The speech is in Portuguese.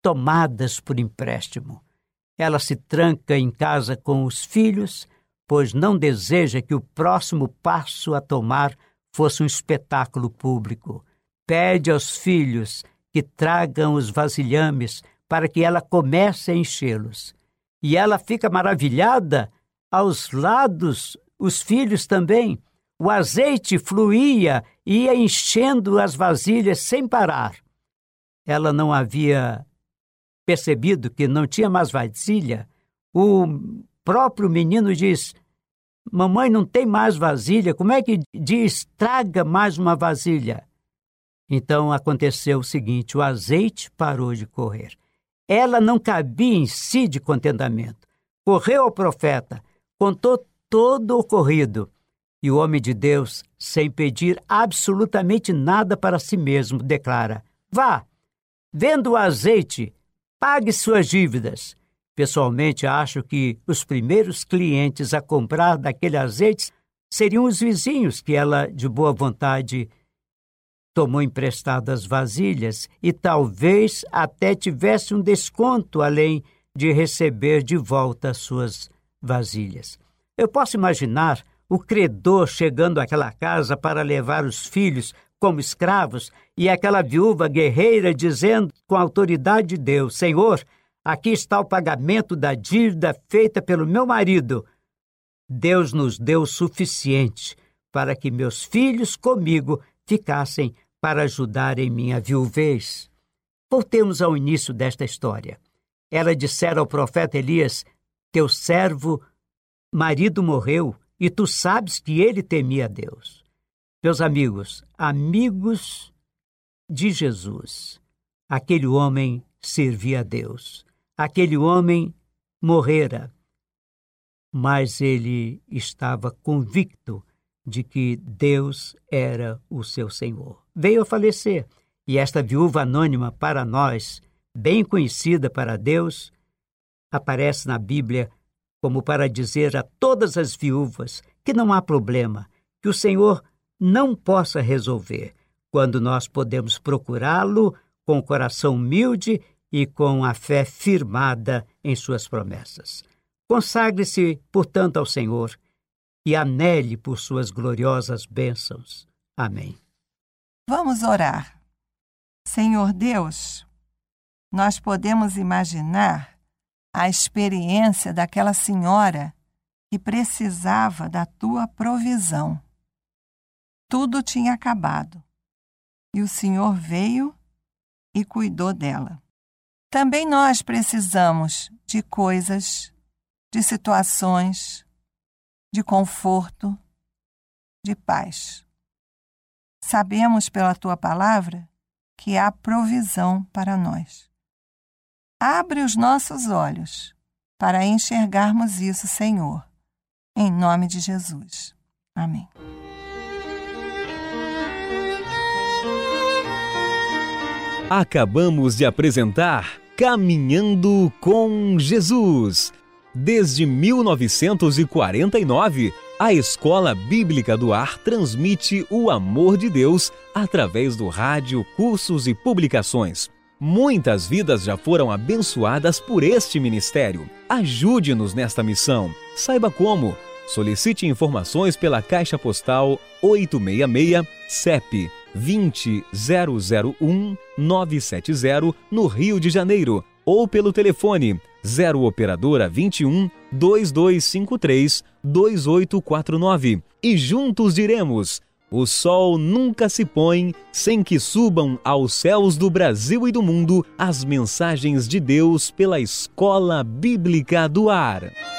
tomadas por empréstimo. Ela se tranca em casa com os filhos, pois não deseja que o próximo passo a tomar fosse um espetáculo público. Pede aos filhos que tragam os vasilhames para que ela comece a enchê-los. E ela fica maravilhada. Aos lados, os filhos também. O azeite fluía e ia enchendo as vasilhas sem parar. Ela não havia percebido que não tinha mais vasilha. O próprio menino diz: mamãe, não tem mais vasilha. Como é que diz, traga mais uma vasilha? Então aconteceu o seguinte: o azeite parou de correr. Ela não cabia em si de contentamento. Correu ao profeta, contou todo o ocorrido. E o homem de Deus, sem pedir absolutamente nada para si mesmo, declara: vá, venda o azeite, pague suas dívidas. Pessoalmente, acho que os primeiros clientes a comprar daquele azeite seriam os vizinhos que ela, de boa vontade, tomou emprestado as vasilhas e talvez até tivesse um desconto além de receber de volta as suas vasilhas. Eu posso imaginar o credor chegando àquela casa para levar os filhos como escravos e aquela viúva guerreira dizendo com a autoridade de Deus: Senhor, aqui está o pagamento da dívida feita pelo meu marido. Deus nos deu o suficiente para que meus filhos comigo ficassem para ajudar em minha viuvez. Voltemos ao início desta história. Ela dissera ao profeta Elias: teu servo marido morreu e tu sabes que ele temia a Deus. Meus amigos de Jesus, aquele homem servia a Deus. Aquele homem morrera, mas ele estava convicto de que Deus era o seu Senhor. Veio a falecer, e esta viúva anônima para nós, bem conhecida para Deus, aparece na Bíblia como para dizer a todas as viúvas que não há problema, que o Senhor não possa resolver, quando nós podemos procurá-lo com o coração humilde e com a fé firmada em suas promessas. Consagre-se, portanto, ao Senhor e anele por suas gloriosas bênçãos. Amém. Vamos orar. Senhor Deus, nós podemos imaginar a experiência daquela senhora que precisava da tua provisão. Tudo tinha acabado e o Senhor veio e cuidou dela. Também nós precisamos de coisas, de situações, de conforto, de paz. Sabemos pela tua palavra que há provisão para nós. Abre os nossos olhos para enxergarmos isso, Senhor, em nome de Jesus. Amém. Acabamos de apresentar Caminhando com Jesus. Desde 1949, a Escola Bíblica do Ar transmite o amor de Deus através do rádio, cursos e publicações. Muitas vidas já foram abençoadas por este ministério. Ajude-nos nesta missão. Saiba como. Solicite informações pela Caixa Postal 866, CEP 2001970, no Rio de Janeiro, ou pelo telefone 0 operadora 21 2253 2849. E juntos diremos: o sol nunca se põe sem que subam aos céus do Brasil e do mundo as mensagens de Deus pela Escola Bíblica do Ar.